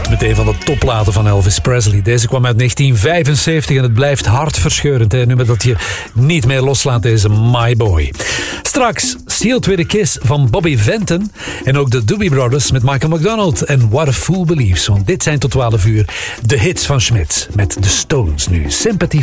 Met een van de topplaten van Elvis Presley. Deze kwam uit 1975 en het blijft hartverscheurend. Hè? Nu dat je niet meer loslaat, deze My Boy. Straks Sealed with a Kiss van Bobby Vinton. En ook de Doobie Brothers met Michael McDonald en What a Fool Believes. Want dit zijn tot 12 uur de hits van Schmidt. Met The Stones nu. Sympathy